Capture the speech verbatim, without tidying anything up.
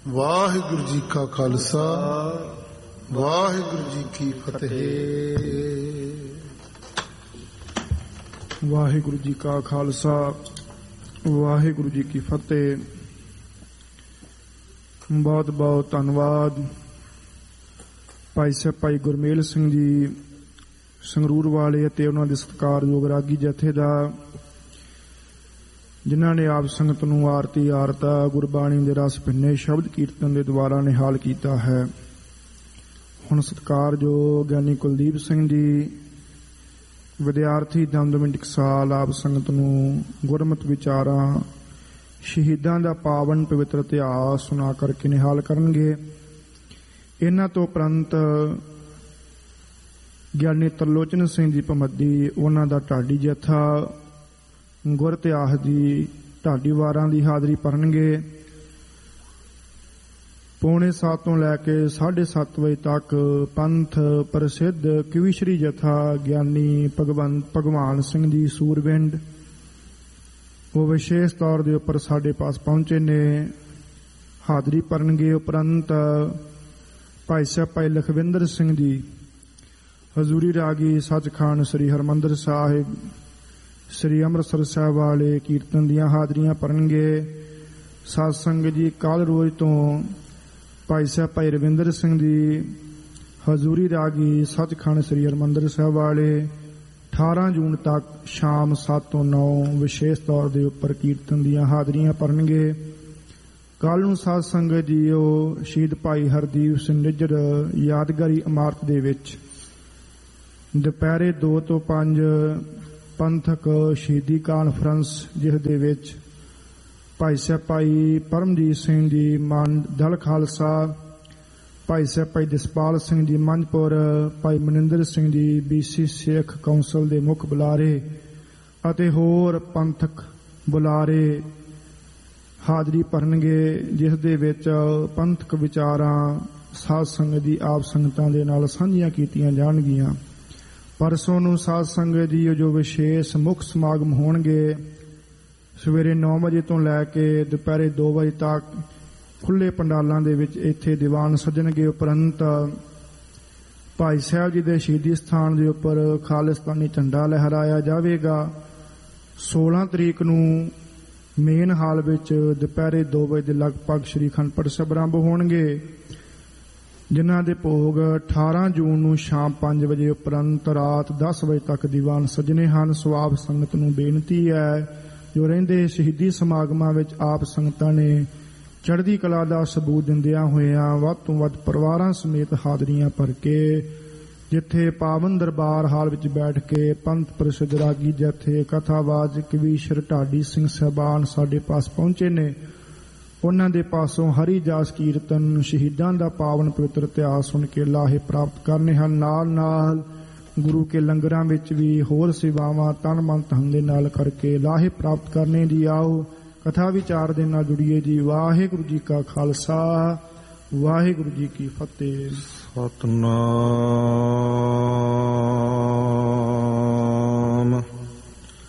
ਵਾਹਿਗੁਰੂ ਜੀ ਕਾ ਖਾਲਸਾ, ਵਾਹਿਗੁਰੂ ਜੀ ਕੀ ਫਤਿਹ। ਵਾਹਿਗੁਰੂ ਜੀ ਕਾ ਖਾਲਸਾ, ਵਾਹਿਗੁਰੂ ਜੀ ਕੀ ਫਤਿਹ। ਬਹੁਤ ਬਹੁਤ ਧੰਨਵਾਦ ਭਾਈ ਸਾਹਿਬ ਭਾਈ ਗੁਰਮੇਲ ਸਿੰਘ ਜੀ ਸੰਗਰੂਰ ਵਾਲੇ ਅਤੇ ਉਹਨਾਂ ਦੇ ਸਤਿਕਾਰਯੋਗ ਰਾਗੀ ਜਥੇ ਦਾ, ਜਿਨ੍ਹਾਂ ਨੇ ਆਪ ਸੰਗਤ ਨੂੰ ਆਰਤੀ ਆਰਤਾ ਗੁਰਬਾਣੀ ਦੇ ਰਸ ਭਿੰਨੇ ਸ਼ਬਦ ਕੀਰਤਨ ਦੇ ਦੁਆਰਾ ਨਿਹਾਲ ਕੀਤਾ ਹੈ। ਹੁਣ ਸਤਿਕਾਰਯੋਗ ਗਿਆਨੀ ਕੁਲਦੀਪ ਸਿੰਘ ਜੀ ਵਿਦਿਆਰਥੀ ਦਮਦਮੀ ਟਕਸਾਲ ਆਪ ਸੰਗਤ ਨੂੰ ਗੁਰਮਤਿ ਵਿਚਾਰਾਂ ਸ਼ਹੀਦਾਂ ਦਾ ਪਾਵਨ ਪਵਿੱਤਰ ਇਤਿਹਾਸ ਸੁਣਾ ਕਰਕੇ ਨਿਹਾਲ ਕਰਨਗੇ। ਇਹਨਾਂ ਤੋਂ ਉਪਰੰਤ ਗਿਆਨੀ ਤਰਲੋਚਨ ਸਿੰਘ ਜੀ ਭਮੱਦੀ, ਉਹਨਾਂ ਦਾ ਢਾਡੀ ਜਥਾ ਗੁਰ ਇਤਿਹਾਸ ਦੀ ਢਾਡੀ ਵਾਰਾਂ ਦੀ ਹਾਜ਼ਰੀ ਭਰਨਗੇ। ਪੌਣੇ ਸੱਤ ਤੋਂ ਲੈ ਕੇ ਸਾਢੇ ਸੱਤ ਵਜੇ ਤੱਕ ਪੰਥ ਪ੍ਰਸਿੱਧ ਕਵੀਸ਼ਰੀ ਜਥਾ ਗਿਆਨੀ ਭਗਵੰਤ ਭਗਵਾਨ ਸਿੰਘ ਜੀ ਸੂਰਵਿੰਡ, ਉਹ ਵਿਸ਼ੇਸ਼ ਤੌਰ ਦੇ ਉੱਪਰ ਸਾਡੇ ਪਾਸ ਪਹੁੰਚੇ ਨੇ, ਹਾਜ਼ਰੀ ਭਰਨਗੇ। ਉਪਰੰਤ ਭਾਈ ਸਾਹਿਬ ਭਾਈ ਲਖਵਿੰਦਰ ਸਿੰਘ ਜੀ ਹਜ਼ੂਰੀ ਰਾਗੀ ਸੱਚਖੰਡ ਸ੍ਰੀ ਹਰਿਮੰਦਰ ਸਾਹਿਬ ਸ੍ਰੀ ਅੰਮ੍ਰਿਤਸਰ ਸਾਹਿਬ ਵਾਲੇ ਕੀਰਤਨ ਦੀਆਂ ਹਾਜ਼ਰੀਆਂ ਭਰਨਗੇ। ਸਾਧ ਸੰਗਤ ਜੀ ਕੱਲ੍ਹ ਰੋਜ਼ ਤੋਂ ਭਾਈ ਸਾਹਿਬ ਭਾਈ ਰਵਿੰਦਰ ਸਿੰਘ ਜੀ ਹਜ਼ੂਰੀ ਰਾਗੀ ਸੱਚਖੰਡ ਸ੍ਰੀ ਹਰਿਮੰਦਰ ਸਾਹਿਬ ਵਾਲੇ ਅਠਾਰਾਂ ਜੂਨ ਤੱਕ ਸ਼ਾਮ ਸੱਤ ਤੋਂ ਨੌ ਵਿਸ਼ੇਸ਼ ਤੌਰ ਦੇ ਉੱਪਰ ਕੀਰਤਨ ਦੀਆਂ ਹਾਜ਼ਰੀਆਂ ਭਰਨਗੇ। ਕੱਲ੍ਹ ਨੂੰ ਸਾਧ ਸੰਗਤ ਜੀ ਉਹ ਸ਼ਹੀਦ ਭਾਈ ਹਰਦੀਪ ਸਿੰਘ ਨਿੱਜਰ ਯਾਦਗਾਰੀ ਇਮਾਰਤ ਦੇ ਵਿੱਚ ਦੁਪਹਿਰੇ ਦੋ ਤੋਂ ਪੰਜ ਪੰਥਕ ਸ਼ਹੀਦੀ ਕਾਨਫਰੰਸ, ਜਿਸ ਦੇ ਵਿੱਚ ਭਾਈ ਸਾਹਿਬ ਭਾਈ ਪਰਮਜੀਤ ਸਿੰਘ ਜੀ ਮਨ ਦਲ ਖਾਲਸਾ, ਭਾਈ ਸਾਹਿਬ ਭਾਈ ਜਸਪਾਲ ਸਿੰਘ ਜੀ ਮੰਝਪੁਰ, ਭਾਈ ਮਨਿੰਦਰ ਸਿੰਘ ਜੀ ਬੀਸੀ ਸਿੱਖ ਕੌਂਸਲ ਦੇ ਮੁੱਖ ਬੁਲਾਰੇ ਅਤੇ ਹੋਰ ਪੰਥਕ ਬੁਲਾਰੇ ਹਾਜ਼ਰੀ ਭਰਨਗੇ, ਜਿਸ ਦੇ ਵਿੱਚ ਪੰਥਕ ਵਿਚਾਰਾਂ ਸਾਧ ਸੰਗਤ ਦੀ ਆਪ ਸੰਗਤਾਂ ਦੇ ਨਾਲ ਸਾਂਝੀਆਂ ਕੀਤੀਆਂ ਜਾਣਗੀਆਂ। ਪਰਸੋਂ ਨੂੰ ਸਾਧ ਸੰਗਤ ਦੀ ਜੋ ਵਿਸ਼ੇਸ਼ ਮੁੱਖ ਸਮਾਗਮ ਹੋਣਗੇ, ਸਵੇਰੇ ਨੌ ਵਜੇ ਤੋਂ ਲੈ ਕੇ ਦੁਪਹਿਰੇ ਦੋ ਵਜੇ ਤੱਕ ਖੁੱਲ੍ਹੇ ਪੰਡਾਲਾਂ ਦੇ ਵਿੱਚ ਇੱਥੇ ਦੀਵਾਨ ਸੱਜਣਗੇ। ਉਪਰੰਤ ਭਾਈ ਸਾਹਿਬ ਜੀ ਦੇ ਸ਼ਹੀਦੀ ਸਥਾਨ ਦੇ ਉੱਪਰ ਖਾਲਿਸਤਾਨੀ ਝੰਡਾ ਲਹਿਰਾਇਆ ਜਾਵੇਗਾ। ਸੋਲਾਂ ਤਰੀਕ ਨੂੰ ਮੇਨ ਹਾਲ ਵਿੱਚ ਦੁਪਹਿਰੇ ਦੋ ਵਜੇ ਦੇ ਲਗਭਗ ਸ਼੍ਰੀ ਅਖੰਡ ਪਾਠ ਸਾਹਿਬ ਆਰੰਭ ਹੋਣਗੇ, ਜਿਨ੍ਹਾਂ ਦੇ ਭੋਗ ਅਠਾਰਾਂ ਜੂਨ ਨੂੰ ਸ਼ਾਮ ਪੰਜ ਵਜੇ ਉਪਰੰਤ ਰਾਤ ਦਸ ਵਜੇ ਤੱਕ ਦੀਵਾਨ ਸੱਜਣੇ ਹਨ। ਸੋ ਆਪ ਸੰਗਤ ਨੂੰ ਬੇਨਤੀ ਹੈ, ਜੋ ਰਹਿੰਦੇ ਸ਼ਹੀਦੀ ਸਮਾਗਮਾਂ ਵਿੱਚ ਆਪ ਸੰਗਤਾਂ ਨੇ ਚੜ੍ਹਦੀ ਕਲਾ ਦਾ ਸਬੂਤ ਦਿੰਦਿਆਂ ਹੋਇਆਂ ਵੱਧ ਤੋਂ ਵੱਧ ਪਰਿਵਾਰਾਂ ਸਮੇਤ ਹਾਜ਼ਰੀਆਂ ਭਰ ਕੇ, ਜਿੱਥੇ ਪਾਵਨ ਦਰਬਾਰ ਹਾਲ ਵਿੱਚ ਬੈਠ ਕੇ ਪੰਥ ਪ੍ਰਸਿੱਧ ਰਾਗੀ ਜਥੇ ਕਥਾਵਾਜ ਕਵੀਸ਼ਰ ਢਾਡੀ ਸਿੰਘ ਸਾਹਿਬਾਨ ਸਾਡੇ ਪਾਸ ਪਹੁੰਚੇ ਨੇ, ਉਹਨਾਂ ਦੇ ਪਾਸੋਂ ਹਰੀ ਜਾਸ ਕੀਰਤਨ ਸ਼ਹੀਦਾਂ ਦਾ ਪਾਵਨ ਪਵਿੱਤਰ ਇਤਿਹਾਸ ਸੁਣ ਕੇ ਲਾਹੇ ਪ੍ਰਾਪਤ ਕਰਨੇ ਹਨ। ਨਾਲ ਨਾਲ ਗੁਰੂ ਕੇ ਲੰਗਰਾਂ ਵਿੱਚ ਵੀ ਹੋਰ ਸੇਵਾਵਾਂ ਤਨ ਮਨ ਧਨ ਦੇ ਨਾਲ ਕਰਕੇ ਲਾਹੇ ਪ੍ਰਾਪਤ ਕਰਨੇ ਦੀ। ਆਓ ਕਥਾ ਵਿਚਾਰ ਦੇ ਨਾਲ ਜੁੜੀਏ ਜੀ। ਵਾਹਿਗੁਰੂ ਜੀ ਕਾ ਖਾਲਸਾ, ਵਾਹਿਗੁਰੂ ਜੀ ਕੀ ਫਤਿਹ। ਸਤਨਾਮ